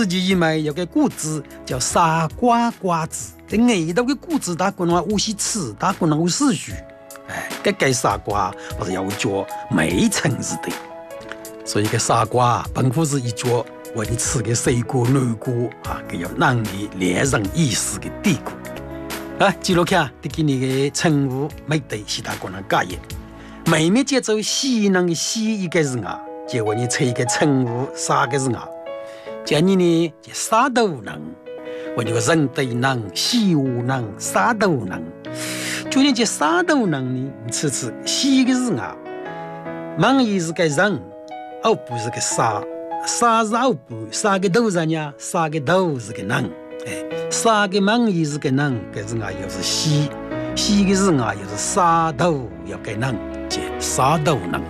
自己以前有个果子叫傻瓜瓜子，这味道的果子它可能无是吃，它可能无是许。这傻瓜我是要叫没层次的，所以个傻瓜本不是一脚我你吃个水果软果啊，个要让你连上意思的地果。记录看，你给你的称呼没得其他可能改业。每面节奏西能的西一个人啊，结果你吹一个称呼三个人啊。叫你呢，就啥都能，我这个人对能，西无能，啥都能。就你这啥都能呢，你吃西个人啊，忙也是个人，而不是个啥，啥是而不，啥个都人呀，啥个都是个能，啥个忙也是个能，个人啊又是西个人啊又是啥都要个能，这啥都能。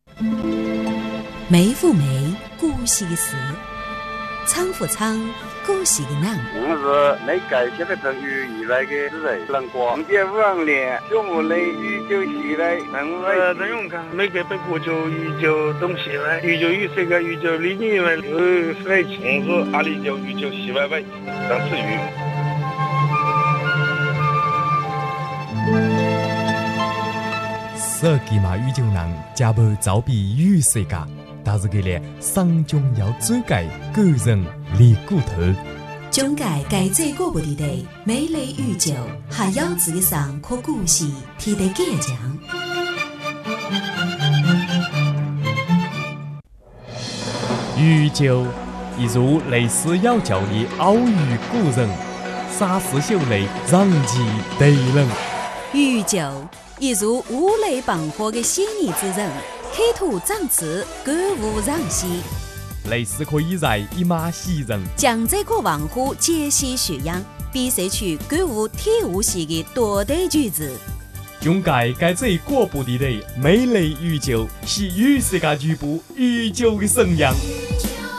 梅复梅，古稀事。仓复仓，古稀的人。 我是没改写的成语以来的人，能光见5年，中午雷雨就起来， 陈永康没改本国就雨就东西来，雨就雨水个雨就里里外，水清楚阿里就雨就西外外，当时雨。 设计嘛宇宙人，加不造比雨水噶。但是，佢哋生中要追改个人离骨头。 中改改最过不地的美丽宇宙，还有自己上可故事提得给讲。 宇宙一如类似要教的奥语古人，沙石秀类让其对人。 宇宙一如五雷绑火的细腻之人。开土长刺，歌舞让西。 类似可以在一马袭人。 江浙可王虎解析学养，比赛区歌舞体育系的多对句子。 中改改最过不地的美丽宇宙，是与世界局部宇宙的神样。